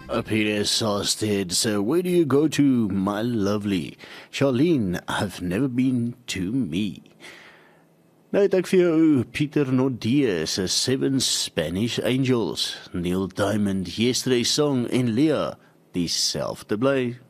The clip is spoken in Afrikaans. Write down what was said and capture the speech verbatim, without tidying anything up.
Peter Sarsted, so where do you go to, my lovely? Charlene, I've never been to me. Nou het ek vir jou Peter Nordee se Seven Spanish Angels, Neil Diamond, Yesterday's Song en Leah, dieselfde bly.